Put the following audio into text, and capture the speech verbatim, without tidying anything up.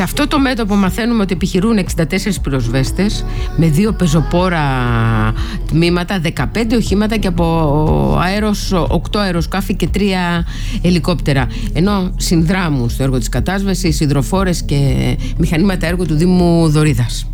Σε αυτό το μέτωπο μαθαίνουμε ότι επιχειρούν εξήντα τέσσερις πυροσβέστες με δύο πεζοπόρα τμήματα, δεκαπέντε οχήματα και από αέρος οκτώ αεροσκάφη και τρία ελικόπτερα. Ενώ συνδράμουν στο έργο της κατάσβεσης υδροφόρες και μηχανήματα έργου του Δήμου Δωρίδας.